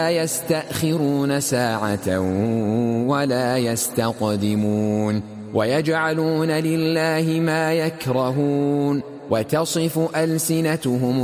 يستأخرون ساعة ولا يستقدمون ويجعلون لله ما يكرهون وتصف ألسنتهم